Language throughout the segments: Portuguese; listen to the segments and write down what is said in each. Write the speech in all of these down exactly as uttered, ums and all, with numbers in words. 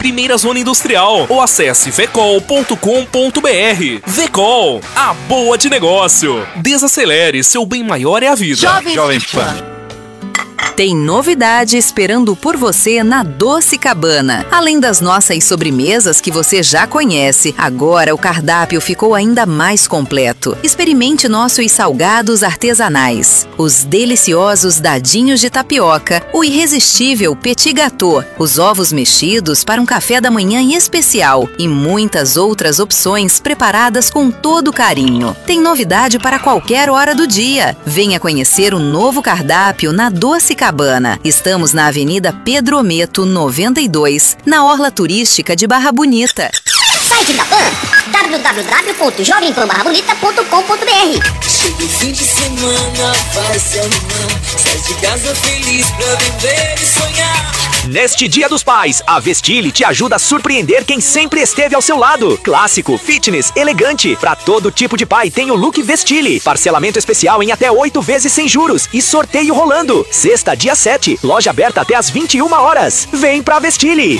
primeira zona industrial, ou acesse vecol ponto com ponto br. Vecol, a boa de negócio. Desacelere, seu bem maior é a vida. Jovem, Jovem Pan. Tem novidade esperando por você na Doce Cabana. Além das nossas sobremesas que você já conhece, agora o cardápio ficou ainda mais completo. Experimente nossos salgados artesanais, os deliciosos dadinhos de tapioca, o irresistível petit gâteau, os ovos mexidos para um café da manhã especial e muitas outras opções preparadas com todo carinho. Tem novidade para qualquer hora do dia. Venha conhecer o novo cardápio na Doce Cabana. Estamos na Avenida Pedro Ometo, noventa e dois, na Orla Turística de Barra Bonita. Site da Pan, w w w ponto jovem pan barra bonita ponto com ponto br. Chega o fim de semana, vai se animar, sai de casa feliz pra viver e sonhar. Neste Dia dos Pais, a Vestile te ajuda a surpreender quem sempre esteve ao seu lado. Clássico, fitness, elegante. Pra todo tipo de pai tem o look Vestile. Parcelamento especial em até oito vezes sem juros e sorteio rolando. Sexta, dia sete, loja aberta até às vinte e uma horas. Vem pra Vestile.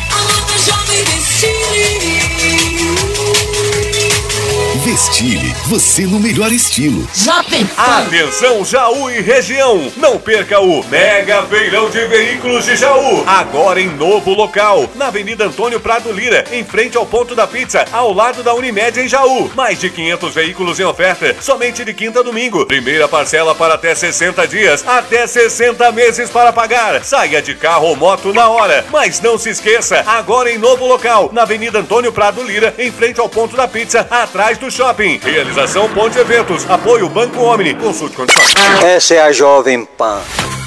Vestile, você no melhor estilo. Jovem Pan. Atenção Jaú e região, não perca o Mega Feirão de Veículos de Jaú. Agora em novo local, na Avenida Antônio Prado Lira, em frente ao Ponto da Pizza, ao lado da Unimed em Jaú. Mais de quinhentos veículos em oferta, somente de quinta a domingo. Primeira parcela para até sessenta dias, até sessenta meses para pagar. Saia de carro ou moto na hora. Mas não se esqueça, agora em novo local, na Avenida Antônio Prado Lira, em frente ao Ponto da Pizza, atrás do shopping. Realização Ponte Eventos. Apoio Banco Omni. Consulte condições. Essa é a Jovem Pan.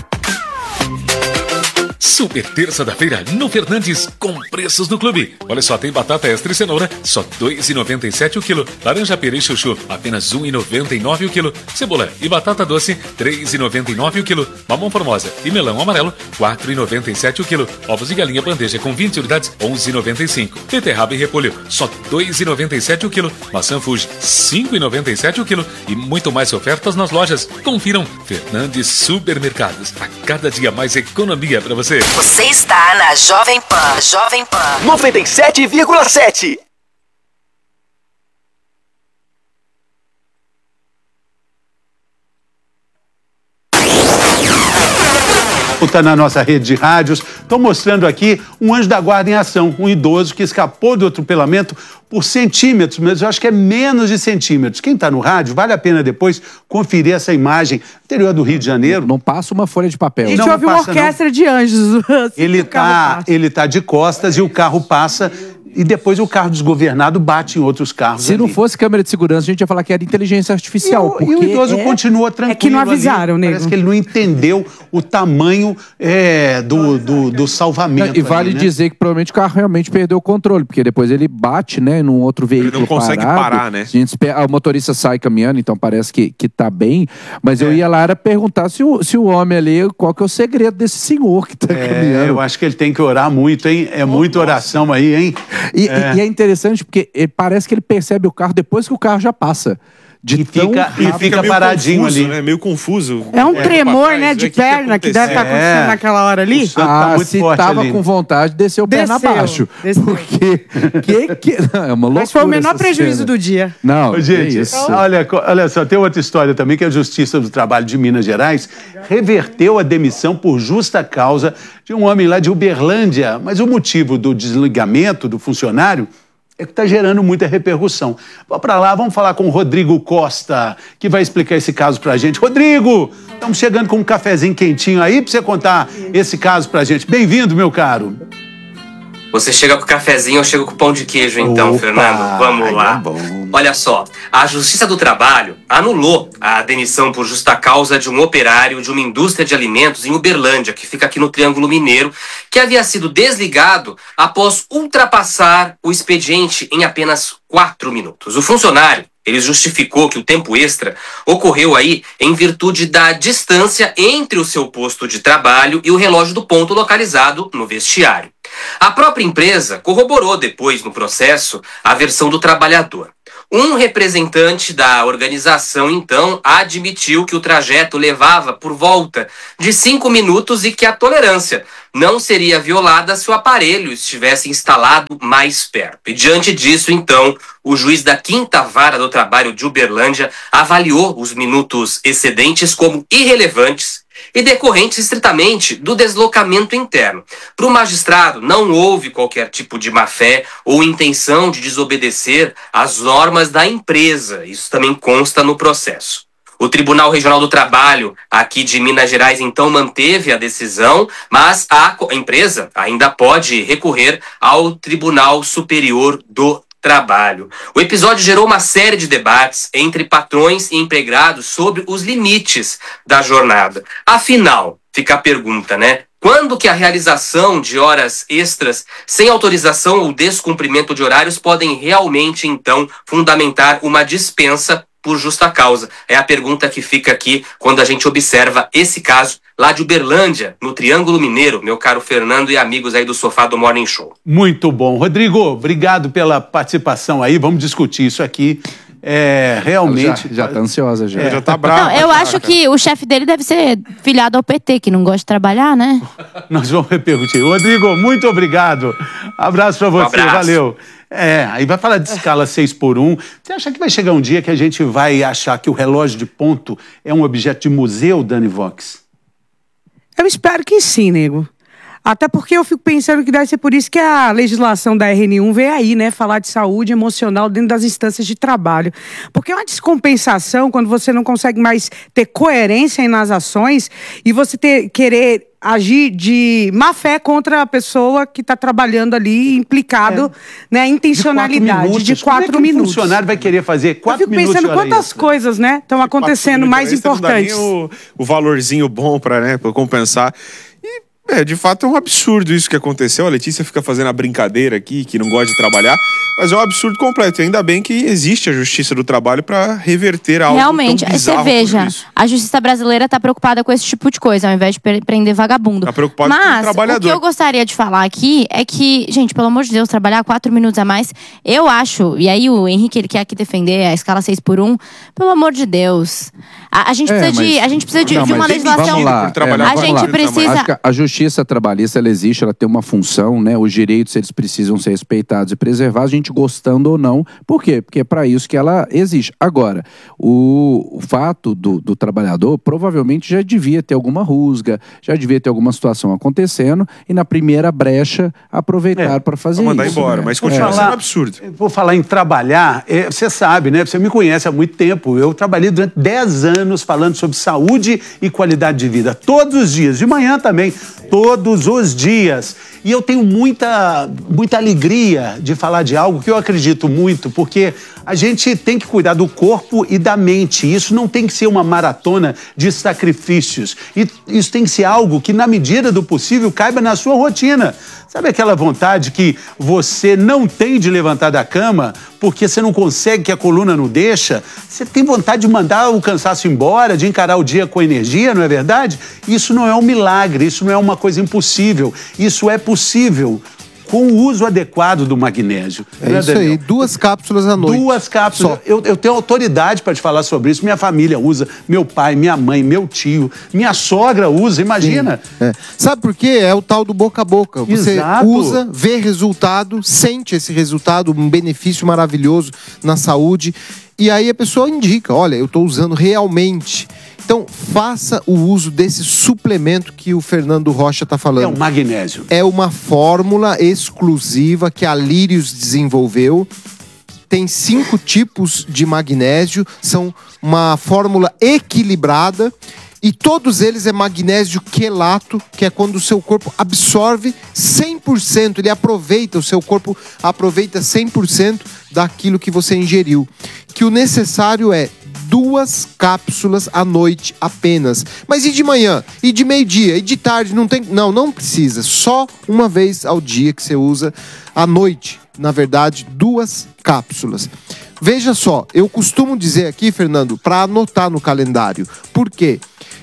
Super terça da feira no Fernandes com preços do clube. Olha só, tem batata extra e cenoura, só dois reais e noventa e sete centavos o quilo. Laranja pera e chuchu, apenas um real e noventa e nove centavos o quilo. Cebola e batata doce, três reais e noventa e nove centavos o quilo. Mamão formosa e melão amarelo, quatro reais e noventa e sete centavos o quilo. Ovos de galinha bandeja com vinte unidades, onze reais e noventa e cinco centavos. Beterraba e repolho, só dois reais e noventa e sete centavos o quilo. Maçã Fuji, cinco reais e noventa e sete centavos o quilo. E muito mais ofertas nas lojas. Confiram Fernandes Supermercados. A cada dia mais economia para você. Você está na Jovem Pan. Jovem Pan noventa e sete vírgula sete. Está na nossa rede de rádios. Estou mostrando aqui um anjo da guarda em ação, um idoso que escapou do atropelamento por centímetros, mas eu acho que é menos de centímetros. Quem está no rádio, vale a pena depois conferir essa imagem. Interior do Rio de Janeiro. Não, não passa uma folha de papel. A gente ouve uma orquestra não. de anjos. Assim, ele está ele tá de costas e o carro passa. E depois o carro desgovernado bate em outros carros. Se ali. não fosse câmera de segurança, a gente ia falar que era inteligência artificial. E o, e o idoso é, continua tranquilo. É que não avisaram, né? Parece que ele não entendeu o tamanho é, do, do, do salvamento. E vale ali, né? dizer que provavelmente o carro realmente perdeu o controle, porque depois ele bate, né, num outro veículo. Ele não consegue parado. parar, né? A gente espera, o motorista sai caminhando, então parece que, que tá bem. Mas é. eu ia lá era perguntar se o, se o homem ali, qual que é o segredo desse senhor que tá é, caminhando. Eu acho que ele tem que orar muito, hein? É oh, muita oração nossa. aí, hein? E é, e é interessante porque ele, parece que ele percebe o carro depois que o carro já passa. De e fica, e fica paradinho confuso, ali. Né? Meio confuso. É um é, tremor, né, de perna que, que deve estar tá acontecendo é. naquela hora ali. Ah, tá muito se forte tava ali. Com vontade, desceu o perna abaixo. Desceu. Porque que, que, não, é uma loucura. Mas foi o menor prejuízo cena. do dia. Não, Ô, gente, é isso. Olha, olha só, tem outra história também, que a Justiça do Trabalho de Minas Gerais reverteu a demissão por justa causa de um homem lá de Uberlândia. Mas o motivo do desligamento do funcionário é que está gerando muita repercussão. Vamos para lá, vamos falar com o Rodrigo Costa, que vai explicar esse caso para a gente. Rodrigo, estamos chegando com um cafezinho quentinho aí para você contar esse caso para a gente. Bem-vindo, meu caro. Você chega com o cafezinho, eu chego com pão de queijo então, Opa, Fernando. Vamos lá. É bom. Olha só, a Justiça do Trabalho anulou a demissão por justa causa de um operário de uma indústria de alimentos em Uberlândia, que fica aqui no Triângulo Mineiro, que havia sido desligado após ultrapassar o expediente em apenas quatro minutos. O funcionário, ele justificou que o tempo extra ocorreu aí em virtude da distância entre o seu posto de trabalho e o relógio do ponto localizado no vestiário. A própria empresa corroborou depois no processo a versão do trabalhador. Um representante da organização, então, admitiu que o trajeto levava por volta de cinco minutos e que a tolerância não seria violada se o aparelho estivesse instalado mais perto. E diante disso, então, o juiz da quinta Vara do Trabalho de Uberlândia avaliou os minutos excedentes como irrelevantes e decorrentes estritamente do deslocamento interno. Para o magistrado, não houve qualquer tipo de má-fé ou intenção de desobedecer às normas da empresa. Isso também consta no processo. O Tribunal Regional do Trabalho, aqui de Minas Gerais, então manteve a decisão, mas a empresa ainda pode recorrer ao Tribunal Superior do Trabalho. O episódio gerou uma série de debates entre patrões e empregados sobre os limites da jornada. Afinal, fica a pergunta, né? Quando que a realização de horas extras sem autorização ou descumprimento de horários podem realmente, então, fundamentar uma dispensa por justa causa? É a pergunta que fica aqui quando a gente observa esse caso lá de Uberlândia, no Triângulo Mineiro, meu caro Fernando e amigos aí do Sofá do Morning Show. Muito bom. Rodrigo, obrigado pela participação aí. Vamos discutir isso aqui. É, realmente... Já, já tá ansiosa, já. É. Já tá bravo. Não, eu acho que o chefe dele deve ser filiado ao P T, que não gosta de trabalhar, né? Nós vamos repercutir. Rodrigo, muito obrigado. Abraço pra você, Um abraço. Valeu. É, aí vai falar de escala seis por um. Você acha que vai chegar um dia que a gente vai achar que o relógio de ponto é um objeto de museu, Dani Vox? Eu espero que sim, nego. Até porque eu fico pensando que deve ser por isso que a legislação da R N um veio aí, né? Falar de saúde emocional dentro das instâncias de trabalho. Porque é uma descompensação quando você não consegue mais ter coerência nas ações e você ter, querer agir de má fé contra a pessoa que está trabalhando ali, implicado, é. né? Intencionalidade de quatro minutos. De quatro Como é que minutos. Um funcionário vai querer fazer quatro eu fico minutos pensando quantas extra. coisas, né? Estão acontecendo mais importantes. Não dá nem o, o valorzinho bom para, né, para compensar. E é, de fato é um absurdo isso que aconteceu. A Letícia fica fazendo a brincadeira aqui, que não gosta de trabalhar, mas é um absurdo completo. E ainda bem que existe a Justiça do Trabalho para reverter algo Realmente, tão bizarro você veja, como isso. a justiça brasileira está preocupada com esse tipo de coisa, ao invés de pre- prender vagabundo. Tá preocupado com o Mas trabalhador. o que eu gostaria de falar aqui é que, gente, pelo amor de Deus, trabalhar quatro minutos a mais, eu acho, e aí o Henrique, ele quer aqui defender a escala seis por um, pelo amor de Deus. A, a gente É, precisa, de, mas- a gente precisa de, Não, de uma mas legislação... Vamos lá. por trabalhar É, a vamos gente lá. precisa... Acho que a- a justiça trabalhista, ela existe, ela tem uma função, né? Os direitos, eles precisam ser respeitados e preservados, a gente gostando ou não. Por quê? Porque é para isso que ela existe. Agora, o, o fato do, do trabalhador provavelmente já devia ter alguma rusga, já devia ter alguma situação acontecendo e na primeira brecha aproveitar É, para fazer Pra mandar isso. embora, né? mas Vou continua falar- sendo absurdo. Vou falar em trabalhar, é, você sabe, né? Você me conhece há muito tempo. Eu trabalhei durante dez anos falando sobre saúde e qualidade de vida. Todos os dias, de manhã também, todos os dias. E eu tenho muita, muita alegria de falar de algo que eu acredito muito, porque a gente tem que cuidar do corpo e da mente. Isso não tem que ser uma maratona de sacrifícios. E isso tem que ser algo que, na medida do possível, caiba na sua rotina. Sabe aquela vontade que você não tem de levantar da cama porque você não consegue, que a coluna não deixa? Você tem vontade de mandar o cansaço embora, de encarar o dia com energia, não é verdade? Isso não é um milagre, isso não é uma coisa impossível. Isso é possível com o uso adequado do magnésio. É Né, isso Daniel? aí, duas cápsulas à noite. Duas cápsulas. Eu, eu tenho autoridade para te falar sobre isso. Minha família usa, meu pai, minha mãe, meu tio, minha sogra usa, imagina. Sim, é. Sabe por quê? É o tal do boca a boca. Você Exato. usa, vê resultado, sente esse resultado, um benefício maravilhoso na saúde. E aí a pessoa indica, olha, eu estou usando realmente. Então, faça o uso desse suplemento que o Fernando Rocha está falando. É o magnésio. É uma fórmula exclusiva que a Lírios desenvolveu. Tem cinco tipos de magnésio, são uma fórmula equilibrada e todos eles é magnésio quelato, que é quando o seu corpo absorve cem por cento, ele aproveita, o seu corpo aproveita cem por cento daquilo que você ingeriu. Que o necessário é duas cápsulas à noite apenas. Mas e de manhã? E de meio-dia? E de tarde? Não tem? Não, não precisa. Só uma vez ao dia que você usa à noite. Na verdade, duas cápsulas. Veja só, eu costumo dizer aqui, Fernando, para anotar no calendário. Por quê?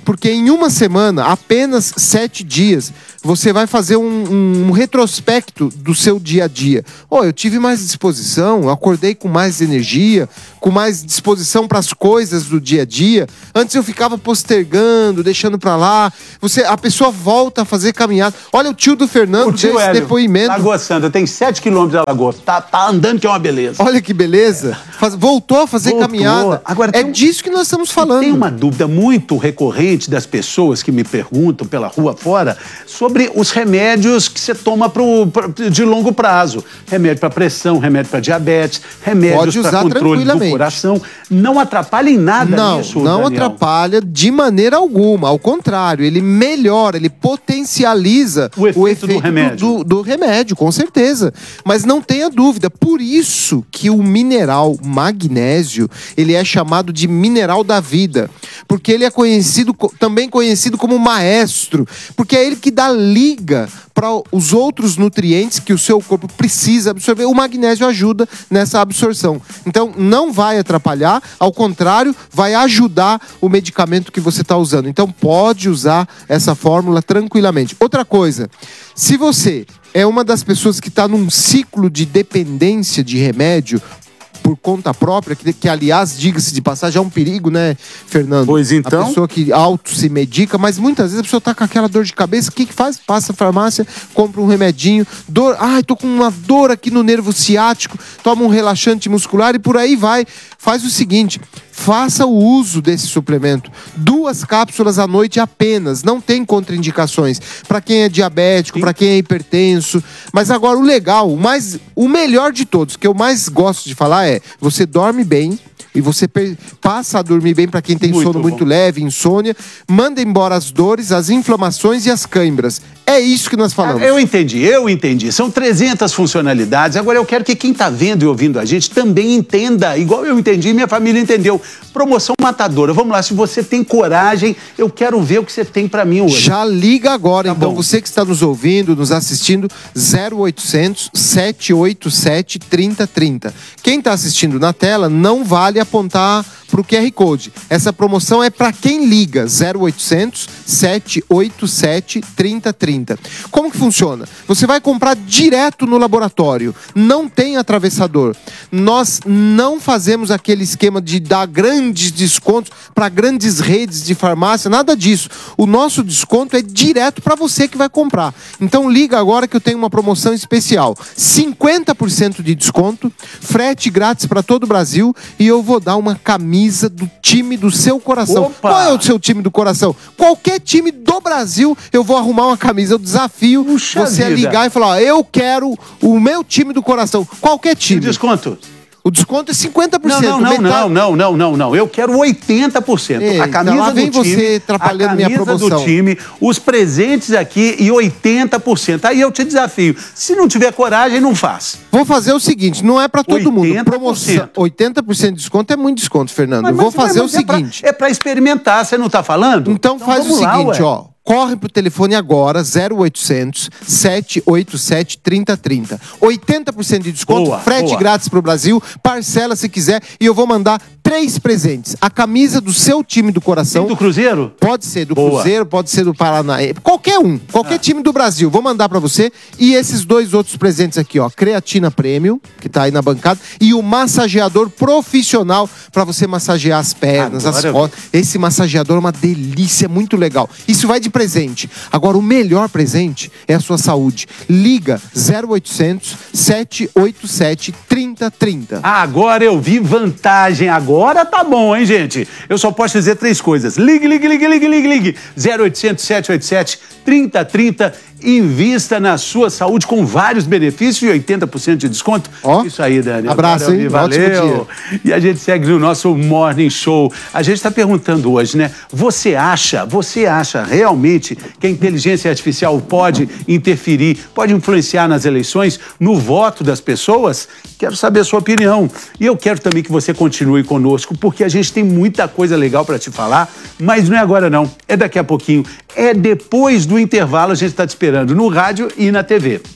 Porque em uma semana, apenas sete dias, você vai fazer um, um, um retrospecto do seu dia a dia. Oh, eu tive mais disposição, eu acordei com mais energia, com mais disposição para as coisas do dia a dia. Antes eu ficava postergando, deixando para lá. Você, a pessoa volta a fazer caminhada. Olha o tio do Fernando, O tio deu esse Hélio, depoimento. Lagoa Santa, tem sete quilômetros da Lagoa. Tá, tá andando que é uma beleza. Olha que beleza. Faz- voltou a fazer Voltou. caminhada. Agora, é tem um- disso que nós estamos falando. Tem uma dúvida muito recorrente das pessoas que me perguntam pela rua fora sobre os remédios que você toma pro, pro- de longo prazo. Remédio para pressão, remédio para diabetes, remédios Pode para usar controle do tranquilamente. coração. Não atrapalha em nada Não, isso, não Daniel. atrapalha de maneira alguma. Ao contrário, ele melhora, ele potencializa o efeito, do remédio. Do, do remédio, com certeza. Mas não tenha dúvida, por isso que o mineral magnésio, ele é chamado de mineral da vida. Porque ele é conhecido, co- também conhecido como maestro. Porque é ele que dá liga para os outros nutrientes que o seu corpo precisa absorver. O magnésio ajuda nessa absorção. Então, não vai atrapalhar, ao contrário, vai ajudar o medicamento que você está usando. Então, pode usar essa fórmula tranquilamente. Outra coisa, se você é uma das pessoas que está num ciclo de dependência de remédio, por conta própria, que, que aliás, diga-se de passagem, é um perigo, né, Fernando? Pois então. A pessoa que auto se medica, mas muitas vezes a pessoa tá com aquela dor de cabeça, o que que faz? Passa à farmácia, compra um remedinho, dor, ai, tô com uma dor aqui no nervo ciático, toma um relaxante muscular e por aí vai. Faz o seguinte, faça o uso desse suplemento. Duas cápsulas à noite apenas, não tem contraindicações. Para quem é diabético, para quem é hipertenso. Mas agora o legal, o, mais, o melhor de todos, que eu mais gosto de falar é, você dorme bem, e você per- passa a dormir bem para quem tem Muito sono bom. muito leve, insônia, manda embora as dores, as inflamações e as câimbras. É isso que nós falamos. Eu entendi, eu entendi. São trezentas funcionalidades. Agora eu quero que quem está vendo e ouvindo a gente também entenda, igual eu entendi, minha família entendeu. Promoção matadora. Vamos lá, se você tem coragem, eu quero ver o que você tem para mim hoje. Já liga agora, Tá então, bom. você que está nos ouvindo, nos assistindo, zero oitocentos, sete oito sete, trinta trinta. Quem está assistindo na tela, não vale apontar para o Q R Code. Essa promoção é para quem liga, zero oitocentos, sete oito sete, trinta trinta. Como que funciona? Você vai comprar direto no laboratório, não tem atravessador. Nós não fazemos aquele esquema de dar grandes descontos para grandes redes de farmácia, nada disso. O nosso desconto é direto para você que vai comprar. Então liga agora que eu tenho uma promoção especial. cinquenta por cento de desconto, frete grátis para todo o Brasil e eu vou dar uma camisa do time do seu coração. Opa! Qual é o seu time do coração? Qualquer time do Brasil, eu vou arrumar uma camisa. Eu desafio Puxa você a vida. ligar e falar, ó, eu quero o meu time do coração. Qualquer E time. o desconto? O desconto é cinquenta por Não, cento. não, não, metade- não, não, não, não, não. Eu quero oitenta por cento. Eita, A camisa lá vem do time, você atrapalhando a minha camisa promoção. do time, os presentes aqui e oitenta por cento. Aí eu te desafio. Se não tiver coragem, não faz. Vou fazer o seguinte, não é pra todo mundo. oitenta por Promoção, cento. oitenta por cento de desconto é muito desconto, Fernando. Mas- eu vou mas- fazer mas o é pra- seguinte. É pra experimentar, você não tá falando? Então, faz o vamos lá, seguinte, ué. ó. Corre pro telefone agora, zero oitocentos, sete oito sete, trinta trinta. oitenta por cento de desconto, Boa, frete boa. grátis pro Brasil, parcela se quiser e eu vou mandar três presentes. A camisa do seu time do coração. Tem do Cruzeiro? Pode ser do Boa. Cruzeiro, pode ser do Paraná. Qualquer um, qualquer time do Brasil. Vou mandar pra você. E esses dois outros presentes aqui, ó. Creatina Premium, que tá aí na bancada. E o massageador profissional pra você massagear as pernas, Agora as eu- costas. Esse massageador é uma delícia, muito legal. Isso vai de presente. Agora, o melhor presente é a sua saúde. Liga zero oitocentos, sete oito sete, trinta trinta. Agora eu vi vantagem. Agora tá bom, hein, gente? Eu só posso dizer três coisas. Ligue, ligue, ligue, ligue, ligue, ligue. zero oitocentos, sete oito sete, trinta trinta. Invista na sua saúde com vários benefícios e oitenta por cento de desconto. Ó, Isso aí, Dani. abraço, Agora eu hein? vi, Valeu. Ótimo E a gente segue no nosso Morning Show. A gente está perguntando hoje, né? Você acha, você acha realmente que a inteligência artificial pode interferir, pode influenciar nas eleições, no voto das pessoas? Quero saber a sua opinião. E eu quero também que você continue conosco, porque a gente tem muita coisa legal para te falar, mas não é agora não, é daqui a pouquinho. É depois do intervalo, a gente está te esperando no rádio e na T V.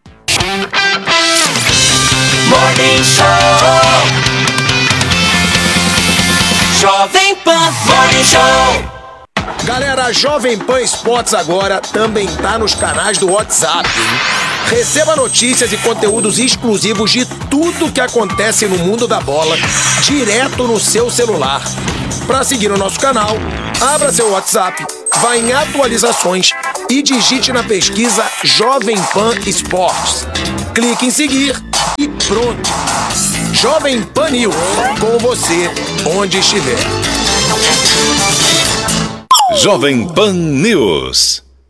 Morning Show. Jovem Pan Morning Show. Galera, a Jovem Pan Esportes agora também tá nos canais do WhatsApp. Receba notícias e conteúdos exclusivos de tudo que acontece no mundo da bola, direto no seu celular. Para seguir o nosso canal, abra seu WhatsApp, vá em atualizações e digite na pesquisa Jovem Pan Esportes. Clique em seguir e pronto. Jovem Pan News, com você, onde estiver. Jovem Pan News.